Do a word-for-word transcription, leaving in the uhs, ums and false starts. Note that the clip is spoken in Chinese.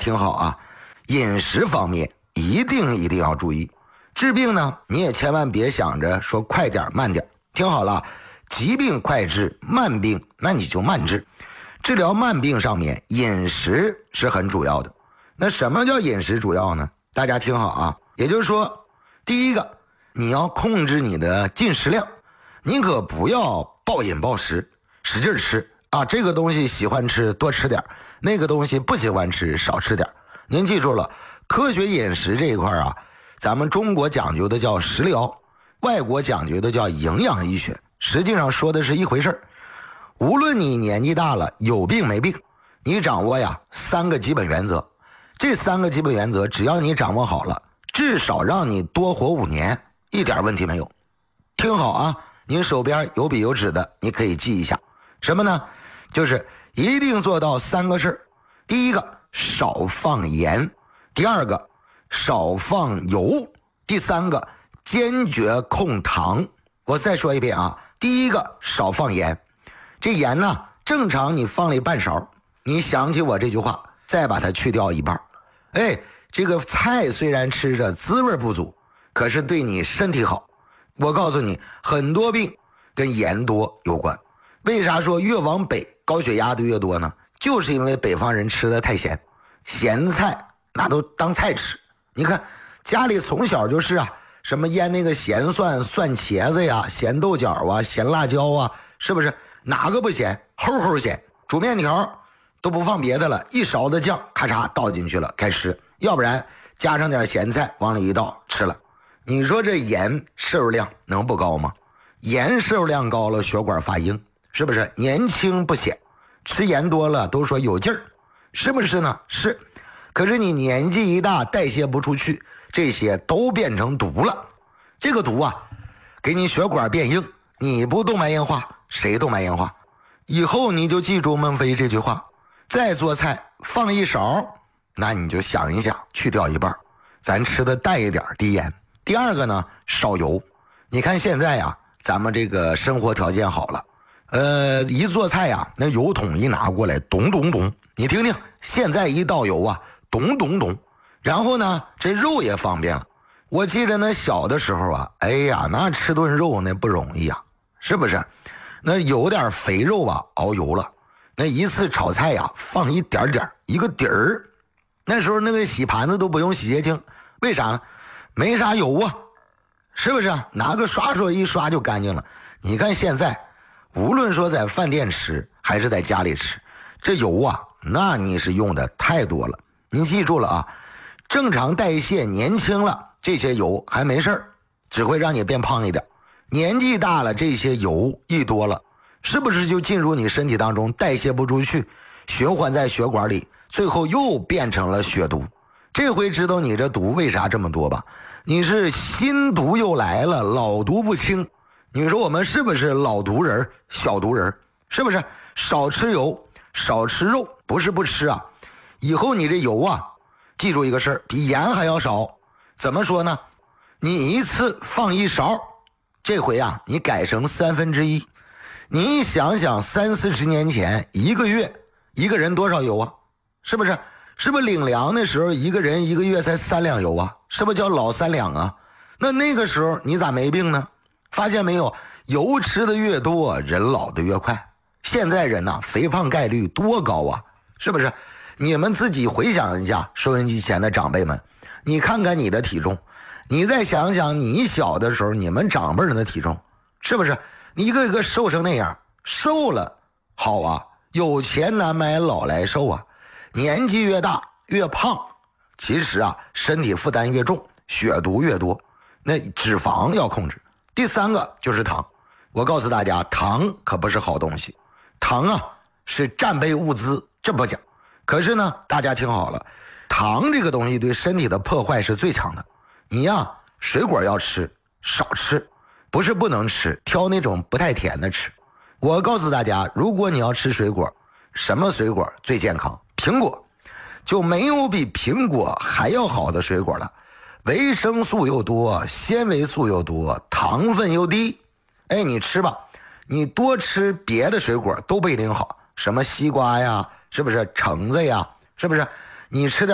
听好啊，饮食方面一定一定要注意。治病呢，你也千万别想着说快点慢点，听好了，疾病快治，慢病那你就慢治。治疗慢病上面饮食是很主要的。那什么叫饮食主要呢？大家听好啊，也就是说，第一个，你要控制你的进食量，你可不要暴饮暴食，使劲吃啊，这个东西喜欢吃多吃点，那个东西不喜欢吃少吃点。您记住了，科学饮食这一块啊，咱们中国讲究的叫食疗，外国讲究的叫营养医学，实际上说的是一回事。无论你年纪大了有病没病，你掌握呀三个基本原则，这三个基本原则只要你掌握好了，至少让你多活五年，一点问题没有。听好啊，您手边有笔有纸的你可以记一下。什么呢？就是一定做到三个事。第一个，少放盐；第二个，少放油；第三个，坚决控糖。我再说一遍啊，第一个，少放盐。这盐呢，正常你放了半勺，你想起我这句话，再把它去掉一半。哎，这个菜虽然吃着滋味不足，可是对你身体好。我告诉你，很多病跟盐多有关。为啥说越往北高血压的越多呢？就是因为北方人吃的太咸，咸菜那都当菜吃。你看家里从小就是啊，什么腌那个咸蒜、蒜茄子呀、咸豆角啊、咸辣椒啊，是不是？哪个不咸？齁齁咸。煮面条都不放别的了，一勺子酱咔嚓倒进去了开吃，要不然加上点咸菜往里一倒吃了。你说这盐摄入量能不高吗？盐摄入量高了血管发硬，是不是？年轻不显，吃盐多了都说有劲儿，是不是呢？是。可是你年纪一大代谢不出去，这些都变成毒了。这个毒啊给你血管变硬，你不动脉硬化谁动脉硬化？以后你就记住孟非这句话，再做菜放一勺，那你就想一想去掉一半，咱吃的淡一点低盐。第二个呢，少油。你看现在呀，咱们这个生活条件好了，呃，一做菜呀，那油桶一拿过来，咚咚咚，你听听，现在一倒油啊，咚咚咚。然后呢，这肉也方便了。我记得那小的时候啊，哎呀，那吃顿肉那不容易啊，是不是？那有点肥肉啊，熬油了，那一次炒菜呀，放一点点一个底儿。那时候那个洗盘子都不用洗洁精，为啥呢？没啥油啊，是不是？拿个刷刷一刷就干净了。你看现在无论说在饭店吃还是在家里吃，这油啊那你是用的太多了。你记住了啊，正常代谢年轻了这些油还没事儿，只会让你变胖一点。年纪大了这些油一多了，是不是就进入你身体当中代谢不出去，循环在血管里，最后又变成了血毒。这回知道你这毒为啥这么多吧？你是新毒又来了，老毒不清。你说我们是不是老毒人小毒人？是不是？少吃油少吃肉，不是不吃啊，以后你这油啊记住一个事儿，比盐还要少。怎么说呢？你一次放一勺，这回啊你改成三分之一。你想想三四十年前一个月一个人多少油啊？是不是？是不是领粮的时候一个人一个月才三两油啊？是不是叫老三两啊？那那个时候你咋没病呢？发现没有，油吃的越多人老的越快。现在人呐、啊、肥胖概率多高啊，是不是？你们自己回想一下，收音机前的长辈们，你看看你的体重，你再想想你小的时候你们长辈人的体重，是不是？你一个一个瘦成那样，瘦了好啊，有钱难买老来瘦啊。年纪越大越胖，其实啊身体负担越重，血毒越多，那脂肪要控制。第三个就是糖，我告诉大家，糖可不是好东西，糖啊是战备物资，这不讲。可是呢大家听好了，糖这个东西对身体的破坏是最强的。你呀水果要吃少吃，不是不能吃，挑那种不太甜的吃。我告诉大家，如果你要吃水果，什么水果最健康？苹果，就没有比苹果还要好的水果了，维生素又多，纤维素又多，糖分又低。哎，你吃吧，你多吃别的水果都不一定好，什么西瓜呀，是不是？橙子呀，是不是？你吃点